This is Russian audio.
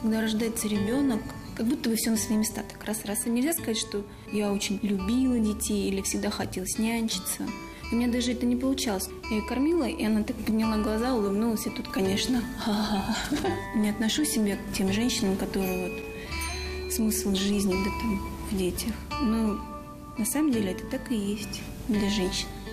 когда рождается ребенок, как будто бы все на свои места так раз. И нельзя сказать, что я очень любила детей или всегда хотелось нянчиться. У меня даже это не получалось. Я ее кормила, и она так подняла глаза, улыбнулась, и тут, конечно, не отношу себя к тем женщинам, которые вот смысл жизни, да, там, в детях. Но на самом деле это так и есть для женщин.